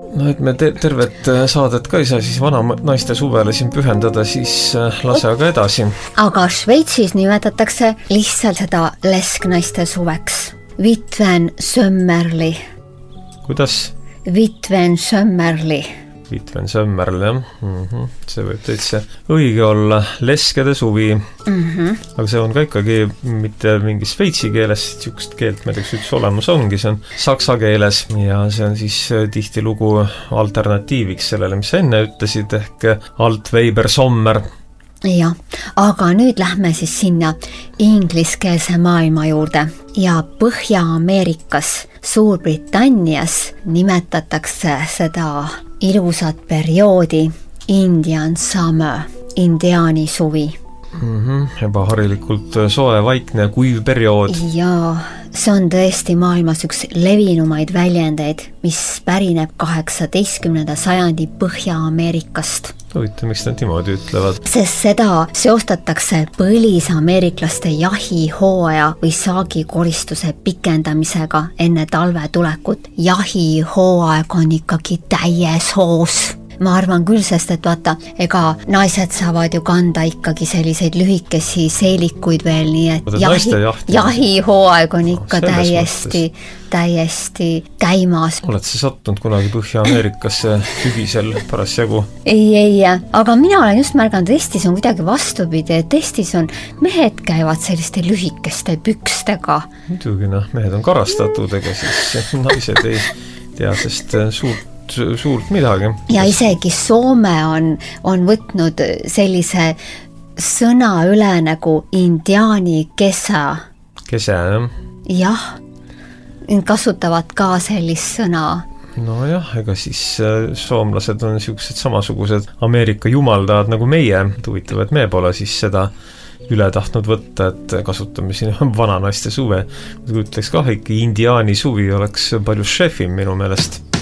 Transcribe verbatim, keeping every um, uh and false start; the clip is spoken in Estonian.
no et me te- tervet saadet ka ei saa siis vana naiste suvele siin pühendada, siis lase aga edasi. Aga Šveitsis nimetatakse lihtsalt seda lesknaiste suveks. Vitven Sömmerli. Kuidas? Vitven Sömmerli. Vitven Sömmerli, jah. Mm-hmm. See võib täitsa õige olla. Leskede suvi. Mm-hmm. Aga see on ka ikkagi mitte mingi šveitsi keeles, siukest keelt, ma teaks, üks olemus ongi, see on saksa keeles ja see on siis tihti lugu alternatiiviks sellele, mis sa enne ütlesid, ehk Altweiber Sommer. Ja, aga nüüd lähme siis sinna ingliskeelse maailma juurde ja Põhja-Ameerikas, Suurbritannias nimetatakse seda ilusat perioodi Indian Summer, indiaani suvi. Mm-hmm. Juba harilikult soe, vaikne, kuiv periood. Ja see on tõesti maailmas üks levinumaid väljendeid, mis pärineb kaheksateistkümnenda sajandi Põhja-Ameerikast. Huvitav, miks nad niimoodi ütlevad? Sest seda seostatakse põlisameeriklaste jahihooaja või saagikoristuse pikendamisega enne talve tulekut. Jahihooaeg on ikkagi täies hoos. Ma arvan küll, sest et vaata, ega naised saavad ju kanda ikkagi selliseid lühikesi seelikuid veel, nii et jahi, jahihooaeg on ikka no, täiesti, täiesti käimas. Oled sa sattunud kunagi Põhja-Ameerikasse sügisel parasjagu? Ei, ei, aga mina olen just märganud, Eestis on kuidagi vastupidi, et Eestis on, mehed käivad selliste lühikeste pükstega. Muidugi, noh, mehed on karastatud, ega siis naised ei tea, sest suurt suurt midagi. Ja isegi Soome on, on võtnud sellise sõna üle nagu indiaani kesa. Kese, jah? Jah, kasutavad ka sellist sõna. No jah, ega siis soomlased on siuksed samasugused Ameerika jumaldajad nagu meie. Huvitav, et me pole siis seda üle tahtnud võtta, et kasutame siin vana naiste suve. Ütleks ka, ikka indiaani suvi oleks palju šefim minu meelest.